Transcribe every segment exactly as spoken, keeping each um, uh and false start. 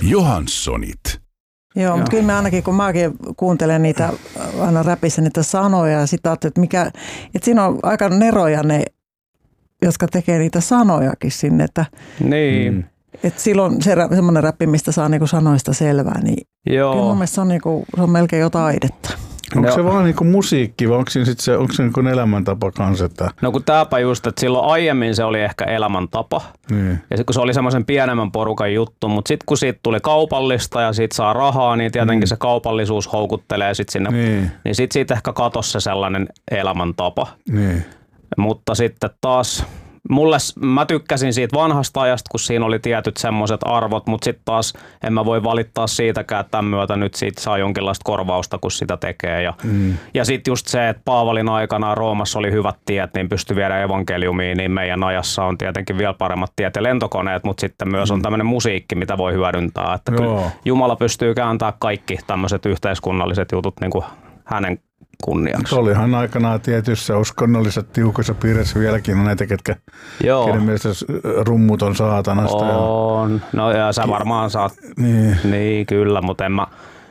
Johanssonit. Joo, mutta kyllä mä ainakin, kun mäkin kuuntelen niitä aina räpissä niitä sanoja ja sitten ajattelin, että, mikä, että siinä on aika neroja ne, jotka tekee niitä sanojakin sinne. Että, niin. Että silloin se semmoinen räppi, mistä saa niinku sanoista selvää, niin Joo. kyllä mun mielestä se on, niinku, se on melkein jotain aidetta. Onko se vaan niinku musiikki vai onko se, sit se, onko se niinku elämäntapa kanssa? Että... No kun tääpä just, että silloin aiemmin se oli ehkä elämäntapa. Niin. Ja sitten kun se oli semmoisen pienemmän porukan juttu, mutta sitten kun siitä tuli kaupallista ja siitä saa rahaa, niin tietenkin mm. se kaupallisuus houkuttelee sit sinne. Niin, niin sitten siitä ehkä katosi se sellainen elämäntapa. Niin. Mutta sitten taas... Mulle, mä tykkäsin siitä vanhasta ajasta, kun siinä oli tietyt semmoiset arvot, mutta sitten taas en mä voi valittaa siitäkään, että tämän myötä nyt siitä saa jonkinlaista korvausta, kun sitä tekee. Ja, mm. ja sitten just se, että Paavalin aikana Roomassa oli hyvät tiet, niin pystyi viedä evankeliumiin, niin meidän ajassa on tietenkin vielä paremmat tiet ja lentokoneet, mutta sitten myös mm. on tämmöinen musiikki, mitä voi hyödyntää. Että kyllä Jumala pystyy kääntämään kaikki tämmöiset yhteiskunnalliset jutut niin kuin hänen kunniaksi. Olihan aikanaan tietyissä uskonnollisissa tiukoissa piirissä vieläkin on näitä, ketkä kenen mielestä rummut on saatanasta. On. Ja... No ja sä varmaan saat. Niin, niin kyllä, mutta en mä,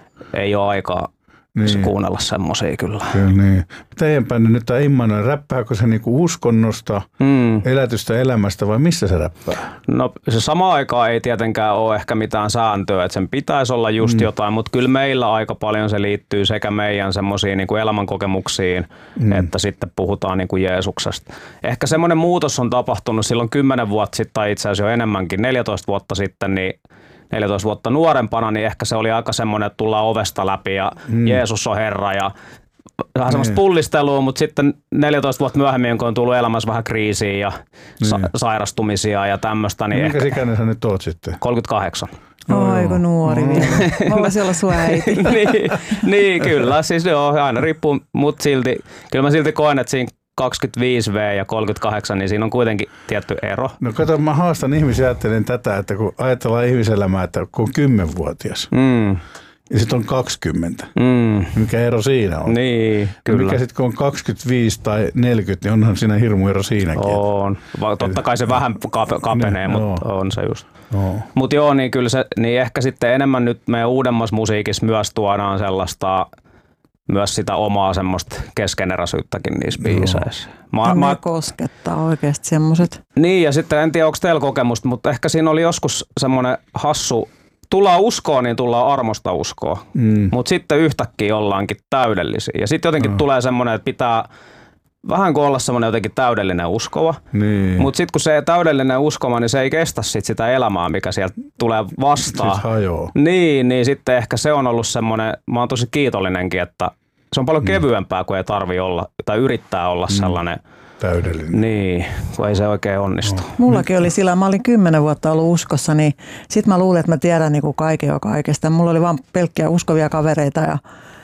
ei ole aikaa niin. kuunnella semmoisia kyllä. Kyllä niin. Teidän päin nyt tämä Immanuel, räppääkö se niinku uskonnosta, mm. elätystä elämästä vai missä se räppää? No se sama aikaa ei tietenkään ole ehkä mitään sääntöä, että sen pitäisi olla just mm. jotain, mutta kyllä meillä aika paljon se liittyy sekä meidän semmoisiin niinku elämänkokemuksiin, mm. että sitten puhutaan niinku Jeesuksesta. Ehkä semmoinen muutos on tapahtunut silloin kymmenen vuotta sitten tai itse asiassa jo enemmänkin, neljätoista vuotta sitten, niin neljätoista vuotta nuorempana, niin ehkä se oli aika semmoinen, että tullaan ovesta läpi ja mm. Jeesus on Herra ja vähän semmoista pullistelua, mutta sitten neljätoista vuotta myöhemmin, kun on tullut elämässä vähän kriisiä ja sa- sairastumisia ja tämmöistä. Niin minkä ikäinen sä nyt oot sitten? kolmekymmentäkahdeksan. Aika nuori vielä. Mä voisin olla sun äiti. niin, niin, kyllä. Siis joo, aina riippuu, mutta silti, kyllä mä silti koen, että siinä kaksikymmentäviisi vuotta ja kolmekymmentäkahdeksan, niin siinä on kuitenkin tietty ero. No kato, mä haastan ihmisiä, ajattelen tätä, että kun ajatellaan ihmiselämää, että kun on kymmenvuotias mm. ja sitten on kaksikymmentä, mm. mikä ero siinä on? Niin, kyllä. Mikä sitten kun on kaksikymmentäviisi tai neljäkymmentä, niin onhan siinä hirmu ero siinäkin. On. Totta kai se vähän kapenee, no, mutta on se just. No. Mutta joo, niin kyllä se, niin ehkä sitten enemmän nyt meidän uudemmassa musiikissa myös tuodaan sellaista myös sitä omaa semmoista keskeneräisyyttäkin niissä biiseissä. Mä, mä koskettaa oikeasti semmoiset. Niin, ja sitten en tiedä, onko teillä kokemusta, mutta ehkä siinä oli joskus semmoinen hassu, tullaan uskoon, niin tullaan armosta uskoon. Mm. Mutta sitten yhtäkkiä ollaankin täydellisiä. Ja sitten jotenkin mm. tulee semmoinen, että pitää vähän kuin olla semmoinen jotenkin täydellinen uskova. Niin. Mutta sitten kun se täydellinen uskova, niin se ei kestä sit sitä elämää, mikä sieltä tulee vastaan. Siis hajoaa. Niin, niin sitten ehkä se on ollut semmoinen, mä oon tosi kiitollinenkin, että se on paljon kevyempää, kun ei tarvi olla tai yrittää olla sellainen täydellinen. Niin, kun ei se oikein onnistu. No. Mullakin oli sillä, mä olin kymmenen vuotta ollut uskossa, niin sit mä luulin, että mä tiedän niin kuin kaiken jo kaikesta. Mulla oli vaan pelkkiä uskovia kavereita ja,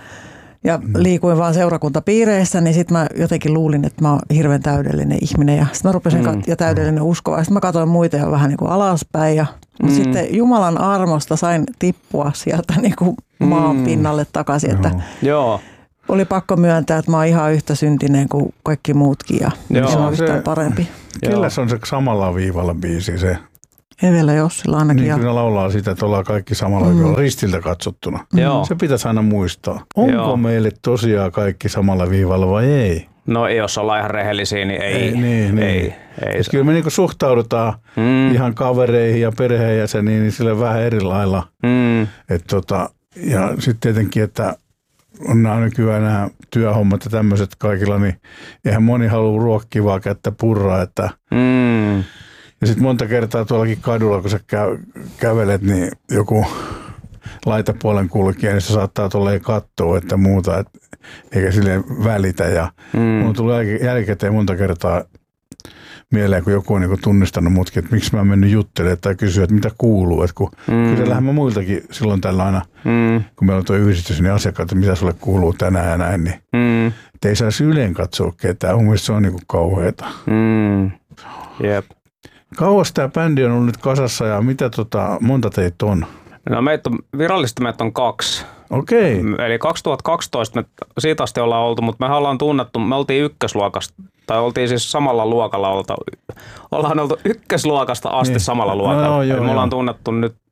ja mm. liikuin vaan seurakuntapiireissä, niin sit mä jotenkin luulin, että mä oon hirveän täydellinen ihminen ja sit mä rupesin mm. kat- ja täydellinen uskova. Sitten mä katsoin muita jo vähän niin kuin alaspäin ja mm. sitten Jumalan armosta sain tippua sieltä niin kuin maan pinnalle takaisin, että joo. Oli pakko myöntää, että mä oon ihan yhtä syntinen kuin kaikki muutkin ja joo, se on yhtään parempi. Kyllä se on se samalla viivalla biisi se. Evellä Jossilla ainakin. Niin kyllä laulaa sitä, että ollaan kaikki samalla mm. viivalla ristiltä katsottuna. Mm. Se pitäisi aina muistaa. Onko joo. meille tosiaan kaikki samalla viivalla vai ei? No jos ollaan ihan rehellisiä, niin ei. ei, niin, ei, niin. ei, ei kyllä me niinku suhtaudutaan mm. ihan kavereihin ja perheenjäseniin niin sille vähän eri lailla. Mm. Et tota, ja sitten tietenkin, että on nämä nykyään nämä työhommat ja tämmöiset kaikilla, niin eihän moni halua ruokkivaa kättä purraa. Että mm. Ja sitten monta kertaa tuollakin kadulla, kun sä käy, kävelet, niin joku laitapuolen kulkija, niin se saattaa tolleen katsoa, että muuta, et, eikä silleen välitä. Ja mm. mun tulee jälkikäteen monta kertaa mieleen, kun joku on niin tunnistanut mutkin, että miksi mä oon mennyt juttelemaan tai kysyä, että mitä kuuluu. Että kun mm. kysellähän mä muiltakin silloin tällä aina, mm. kun meillä on tuo yhdistys, niin asiakkaat, että mitä sulle kuuluu tänään ja näin, niin mm. et ei saisi yleen katsoa ketään. Mun mielestä se on niin kuin kauheata. Mm. Jep. Kauas tämä bändi on ollut nyt kasassa ja mitä tota, monta teitä on? No meitä on, virallisesti meitä on kaksi. Okei. Eli kaksituhattakaksitoista me siitä asti ollaan oltu, mutta me ollaan tunnettu, me oltiin ykkösluokasta, tai oltiin siis samalla luokalla, olta, ollaan oltu ykkösluokasta asti niin. samalla luokalla. No, joo, Eli me joo. ollaan tunnettu nyt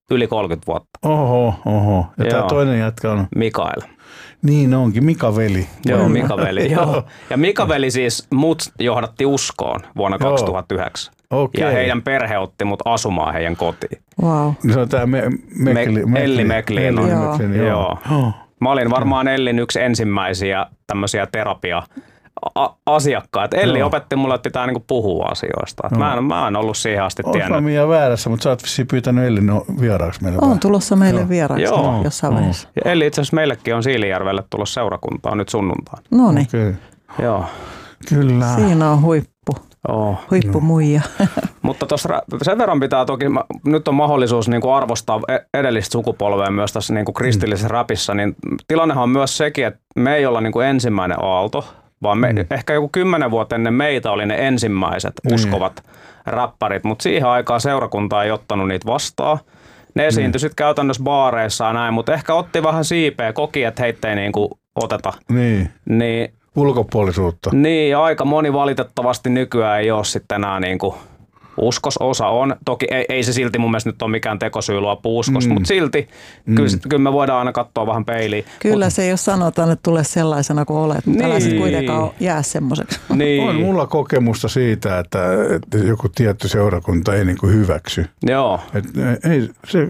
yli kolmekymmentä vuotta. Oho, oho. Ja tämä toinen jätkä on? Mikael. Niin onkin, Mika Veli. Joo, Mika Veli. Joo. Ja Mika Veli siis mut johdatti uskoon vuonna joo. kaksituhattayhdeksän. Okay. Ja heidän perhe otti mut asumaan heidän kotiin. Wow. Se on tämä me, Mekli, me, Elli Meklin. Elli Meklin, joo. joo. Oh. Mä olin varmaan Ellin yksi ensimmäisiä tämmöisiä terapia asiakkaat. Elli joo. opetti mulle, että pitää niinku puhua asioista. No. Mä, en, mä en ollut siihen asti tiennyt. Oletko mä väärässä, mutta sä oot vissiin pyytänyt Ellin vieraaksi meille. On tulossa meille joo. vieraaksi joo. jossain vaiheessa. Ja Elli itse asiassa meillekin on Siilijärvelle tulossa seurakuntaan nyt sunnuntaan. No niin. Okay. Joo. Kyllä. Siinä on huippu. Oh. Huippumuija. No. Mutta tuossa sen verran pitää toki, nyt on mahdollisuus niin kuin arvostaa edellistä sukupolvea myös tässä niin kuin kristillisessä mm. rapissa, niin tilannehan on myös sekin, että me ei olla niin kuin ensimmäinen aalto, vaan me, mm. ehkä joku kymmenen vuotta ennen meitä oli ne ensimmäiset mm. uskovat räppärit, mutta siihen aikaan seurakunta ei ottanut niitä vastaan. Ne esiintyi mm. sitten käytännössä baareissa ja näin, mutta ehkä otti vähän siipeä, koki, että heitä ei niin kuin oteta. Niin. niin ulkopuolisuutta. Niin, ja aika moni valitettavasti nykyään ei ole sitten enää niin kuin uskososa on. Toki ei, ei se silti mun mielestä nyt ole mikään tekosyy luopua uskosta, mm. mutta silti mm. kyllä, kyllä me voidaan aina katsoa vähän peiliin. Kyllä Mut, se, jos sanotaan, että tule sellaisena kuin olet, mutta niin. älä sitten kuitenkaan jää semmoiseksi. Niin. On mulla kokemusta siitä, että, että joku tietty seurakunta ei niin kuin hyväksy. Joo. Et, ei, se,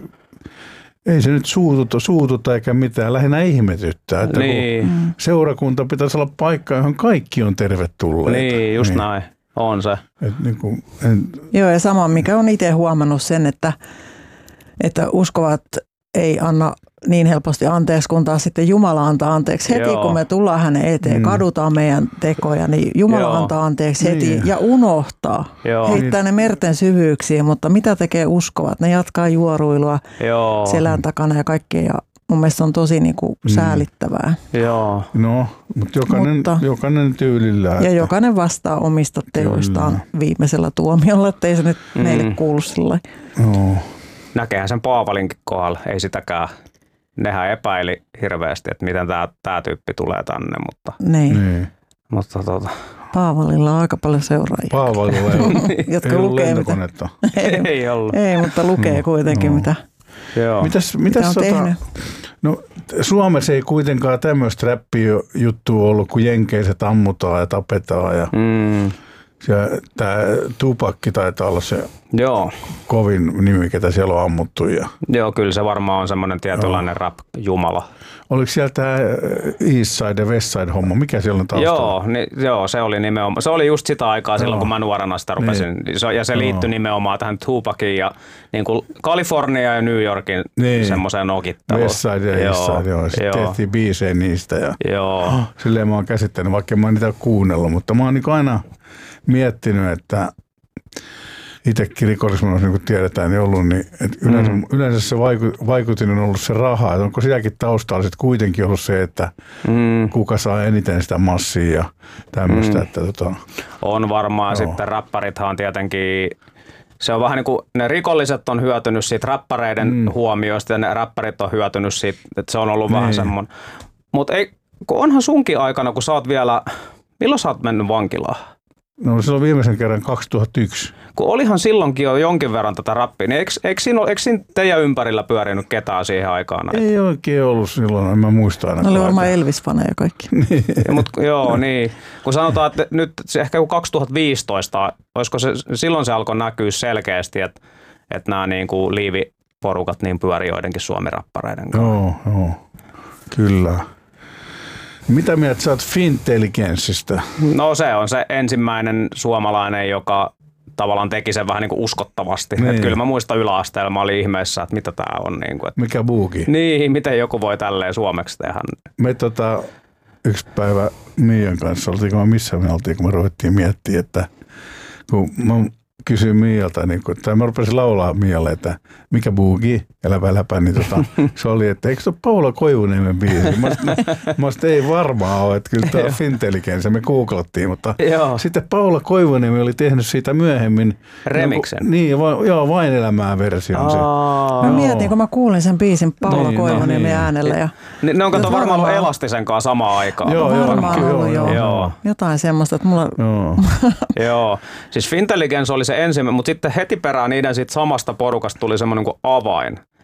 ei se nyt suututa, suututa eikä mitään, lähinnä ihmetyttää, että niin. seurakunta pitäisi olla paikka, johon kaikki on tervetulleita. Niin, just niin. näin. On se. Et niin kuin, en... Joo, ja sama, mikä on itse huomannut sen, että, että uskovat ei anna niin helposti anteeksi, kun taas sitten Jumala antaa anteeksi. Heti Joo. kun me tullaan hänen eteen, mm. kadutaan meidän tekoja, niin Jumala Joo. antaa anteeksi heti niin. ja unohtaa. Joo. Heittää ne merten syvyyksiin, mutta mitä tekee uskovat? Ne jatkaa juoruilua Joo. selän takana ja kaikkea. Ja mun mielestä on tosi niin kuin säälittävää. Joo. No, mutta jokainen, mutta, jokainen tyylillään. Ja että... jokainen vastaa omista teoistaan Kyllä. viimeisellä tuomiolla, ettei se nyt mm. meille kuulu sillä no. Näkehän sen Paavalinkin kohdalla, ei sitäkään. Nehän epäili hirveästi, että miten tämä, tämä tyyppi tulee tänne, mutta... Niin. niin. Mutta tota... Paavalilla on aika paljon seuraajia. Paavalilla ei ollut, jotka ei ollut lukee lentokonetta. Mitä, ei, ei ollut. Ei, mutta lukee no, kuitenkin, no. mitä, Joo. Mitäs, mitäs mitä on sota, tehnyt. No, Suomessa ei kuitenkaan tämmöistä räppijuttua ollut, kun jenkeiset ammutaan ja tapetaan. Ja, mm. ja tämä Tupakki taitaa olla se Joo. kovin nimi, ketä siellä on ammuttu. Ja. Joo, kyllä se varmaan on semmoinen tietynlainen rap-jumala. Oliko siellä tämä East Side ja West Side homma? Mikä siellä on taustalla? Joo, niin, joo, se oli nimenomaan. Se oli just sitä aikaa silloin, joo. kun mä nuorena sitä rupesin. Niin. Ja se liittyi joo. nimenomaan tähän Tupaciin ja niin kuin Kalifornia ja New Yorkin niin. semmoiseen nokitteluun. West Side ja East Side, joo. Sitten joo. tehtiin biisejä niistä. Ja joo. Silleen mä oon käsittänyt, vaikka mä oon niitä kuunnellut. Mutta mä oon niin aina miettinyt, että itsekin rikollismenossa, niin kuin tiedetään, niin ollut, niin että yleensä, mm. yleensä se vaiku, vaikutin on ollut se raha. Että onko sielläkin taustalla sitten kuitenkin ollut se, että mm. kuka saa eniten sitä massia ja tämmöistä. Mm. Että, tota, on varmaan. Joo. Sitten räppärithan tietenkin, se on vähän niin kuin ne rikolliset on hyötynyt siitä räppäreiden mm. huomioista ja ne räppärit on hyötynyt siitä, että se on ollut niin. vähän semmoinen. Mutta onhan sunkin aikana, kun sä oot vielä, milloin sä oot mennyt vankilaan? No se on viimeisen kerran kaksituhattayksi. Kun olihan silloinkin jo jonkin verran tätä rappia, niin eikö, eikö, siinä, eikö siinä teidän ympärillä pyörinyt ketään siihen aikaan? Ei oikein ollut silloin, en mä muista aina. Ne oli varmaan Elvis-faneja kaikki. niin. ja, mut, joo, niin. Kun sanotaan, että nyt ehkä kaksituhattaviisitoista, olisiko se, silloin se alkoi näkyä selkeästi, että, että nämä niin kuin liiviporukat niin pyörii joidenkin suomirappareiden kanssa. Joo, joo, kyllä. Mitä mieltä sä oot Fintelligenssistä? No se on se ensimmäinen suomalainen, joka tavallaan teki sen vähän niin kuin uskottavasti. Niin. Että kyllä mä muistan yläasteella, mä olin ihmeessä, että mitä tää on. Niin kuin, että mikä buuki? Niin, miten joku voi tälleen suomeksi tehdä. Me tota, yksi päivä Miian kanssa, oltiinko missä me oltiin, kun me ruvettiin miettimään, että kun mä kysyin Mialta, niin kun, tai mä rupesin laulaa Mialle, että mikä buugi, eläpä läpä, niin tota, se oli, että eikö se ole Paula Koivuniemen biisi? Mä sanoin, ei varmaan ole, että kyllä tämä on Fintelligens, me googlattiin, mutta joo. sitten Paula Koivuniemi oli tehnyt siitä myöhemmin remiksen. Niin, niin va, joo, Vain elämää version. Se. Mä mietin, kun mä kuulin sen biisin Paula niin, Koivuniemen no, niin. äänellä. Ja ne, ne on kato varmaan ollut Elastisen kanssa samaan aikaan. Joo, varmaan joo, ollut, joo. joo. Jotain semmoista, että mulla... Joo, joo. Siis Fintelligens oli se ensimmäinen, mutta sitten heti perään niiden siitä samasta porukasta tuli semmoinen kuin Avain.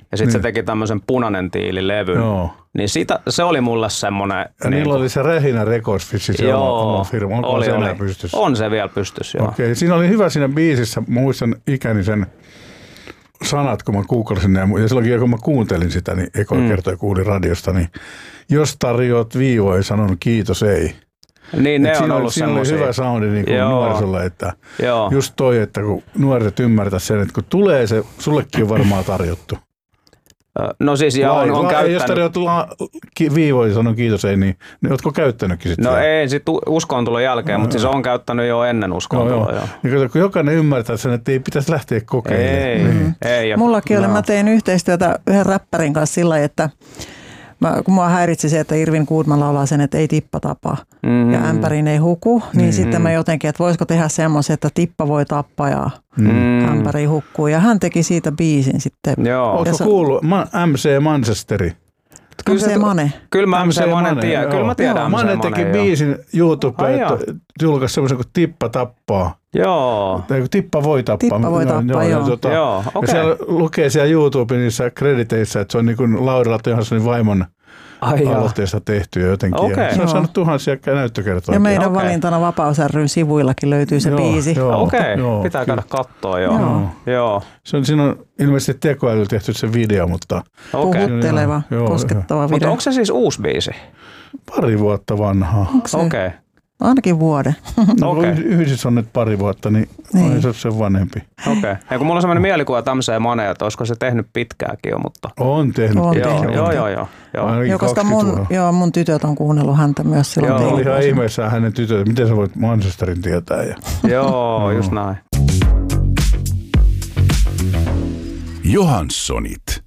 ja sitten se teki tämmöisen punainen tiililevyn. Joo. Niin sitä, se oli mulle semmoinen... Ja niin niillä oli se Rähinä Records, se oma, oma firma. Onko oli, se oli. enää pystyssä? On se vielä pystyssä, joo. Okei, siinä oli hyvä siinä biisissä, muistan ikäni sen sanat, kun mä googlasin ne, ja silloinkin kun mä kuuntelin sitä, niin Eko mm. kertoi kuulin radiosta, niin jos tarjoat viivoja, sanon kiitos ei. Niin, ne on oli, ollut siinä oli hyvä soundi niin kuin nuorisolle, että Joo. just toi, että kun nuoret ymmärtäisi sen, että kun tulee se, sullekin on varmaan tarjottu. No siis ja on, on käyttänyt. Jos tarjoat viivoja, sanon kiitos ei, niin, niin ootko käyttänytkin sitten? No siellä? Ei, sitten uskontulon jälkeen, no, mutta siis on käyttänyt jo ennen uskontuloa. No, niin, kun jokainen ymmärtää sen, että ei pitäisi lähteä kokeilemaan. Ei, niin. ei. Mullakin no. oli, mä tein yhteistyötä yhden räppärin kanssa sillä lailla, että Mä, kun mua häiritsi se, että Irvin Goodman laulaa sen, että ei tippa tapa mm-hmm. ja ämpäriin ei huku, niin mm-hmm. sitten mä jotenkin, että voisiko tehdä semmoisen, että tippa voi tappaa ja mm-hmm. ämpäri hukkuu. Ja hän teki siitä biisin sitten. Oletko sa- kuullut M C Manchesteri? Kyllä se Mane. Kyllä mä M C Manen tiedän. Kyllä mä tiedän M C Mane. Mane teki biisin YouTubeen, että julkaisi semmoisen kuin Tippa tappaa. Joo. Tippa voi tappaa. Tippa voi tappaa, joo. joo. joo. joo okay. Ja siellä lukee siellä YouTuben niissä krediteissä, että se on niin kuin Laurila Johanssonin vaimon Ai aloitteesta tehty jotenkin. Okay. Se on saanut tuhansia näyttökertoja. Ja meidän okay. valintana Vapaus ry:n sivuillakin löytyy se joo, biisi. Okei, okay. pitää käydä katsoa. Joo. Joo. Joo. Se on, siinä on ilmeisesti tekoälyllä tehty se video, mutta... Okay. Puhutteleva, joo, koskettava joo. video. Mutta onko se siis uusi biisi? Pari vuotta vanhaa. Okei. Okay. Ainakin vuoden. No okay. Yhdessä on nyt pari vuotta, niin, niin. se on se vanhempi. Okei. Okay. Ja kun mulla on sellainen mielikuva tämmöiseen Mane, että olisiko se tehnyt pitkääkin jo, mutta... On tehnyt. On joo, tehnyt. Joo, joo, joo. joo. joo koska mun, joo, mun tytöt on kuunnellut häntä myös silloin. Joo, oli ihan ihmeissään hänen tytöt. Miten sä voit Manchesterin tietää? Ja... joo, just näin. Johanssonit.